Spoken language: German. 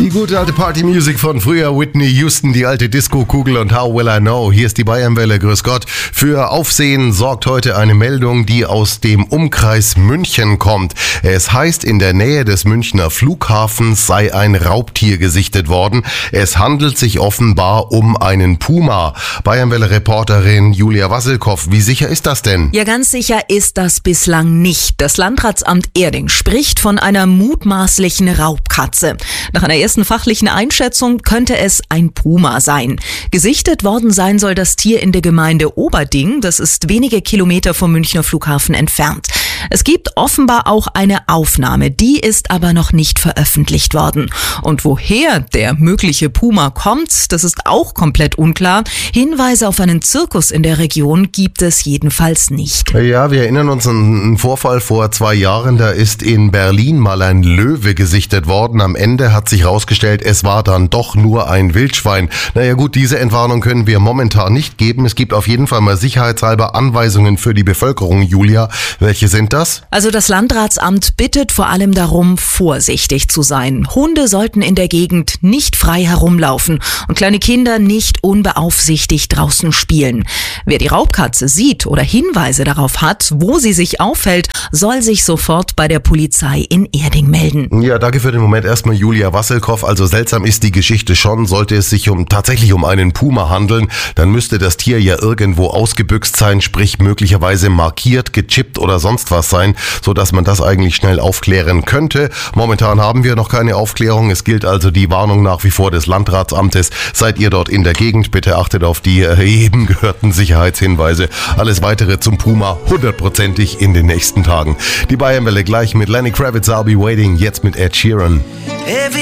Die gute alte Party-Music von früher, Whitney Houston, die alte Disco-Kugel und How Will I Know. Hier ist die Bayernwelle, grüß Gott. Für Aufsehen sorgt heute eine Meldung, die aus dem Umkreis München kommt. Es heißt, in der Nähe des Münchner Flughafens sei ein Raubtier gesichtet worden. Es handelt sich offenbar um einen Puma. Bayernwelle-Reporterin Julia Wasselkow, wie sicher ist das denn? Ja, ganz sicher ist das bislang nicht. Das Landratsamt Erding spricht von einer mutmaßlichen Raubkatze. Nach einer ersten fachlichen Einschätzung könnte es ein Puma sein. Gesichtet worden sein soll das Tier in der Gemeinde Oberding. Das ist wenige Kilometer vom Münchner Flughafen entfernt. Es gibt offenbar auch eine Aufnahme, die ist aber noch nicht veröffentlicht worden. Und woher der mögliche Puma kommt, das ist auch komplett unklar. Hinweise auf einen Zirkus in der Region gibt es jedenfalls nicht. Ja, wir erinnern uns an einen Vorfall vor 2 Jahren. Da ist in Berlin mal ein Löwe gesichtet worden. Am Ende hat sich herausgestellt, es war dann doch nur ein Wildschwein. Naja gut, diese Entwarnung können wir momentan nicht geben. Es gibt auf jeden Fall mal sicherheitshalber Anweisungen für die Bevölkerung. Julia, welche sind das? Also das Landratsamt bittet vor allem darum, vorsichtig zu sein. Hunde sollten in der Gegend nicht frei herumlaufen und kleine Kinder nicht unbeaufsichtigt draußen spielen. Wer die Raubkatze sieht oder Hinweise darauf hat, wo sie sich aufhält, soll sich sofort bei der Polizei in Erding melden. Ja, danke für den Moment erstmal Julia Wasselkow. Also seltsam ist die Geschichte schon. Sollte es sich tatsächlich um einen Puma handeln, dann müsste das Tier ja irgendwo ausgebüxt sein, sprich möglicherweise markiert, gechippt oder sonst was sein, sodass man das eigentlich schnell aufklären könnte. Momentan haben wir noch keine Aufklärung. Es gilt also die Warnung nach wie vor des Landratsamtes. Seid ihr dort in der Gegend, bitte achtet auf die eben gehörten Sicherheitshinweise. Alles weitere zum Puma 100%ig in den nächsten Tagen. Die Bayernwelle gleich mit Lenny Kravitz, I'll Be Waiting, jetzt mit Ed Sheeran.